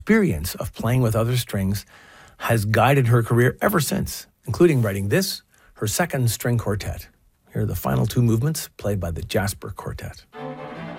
experience of playing with other strings has guided her career ever since, including writing this, her second string quartet. Here are the final two movements played by the Jasper Quartet.